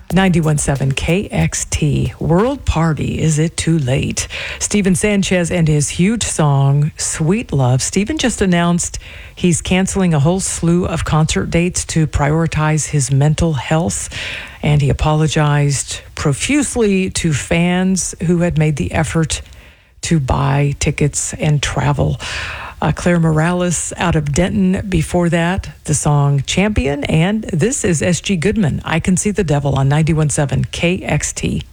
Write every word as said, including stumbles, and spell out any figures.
ninety-one point seven K X T. World Party, Is It Too Late? Steven Sanchez and his huge song, Sweet Love. Steven just announced he's canceling a whole slew of concert dates to prioritize his mental health. And he apologized profusely to fans who had made the effort to buy tickets and travel. Uh, Claire Morales out of Denton before that, the song Champion. And this is S G Goodman, I Can See the Devil on ninety-one point seven K X T.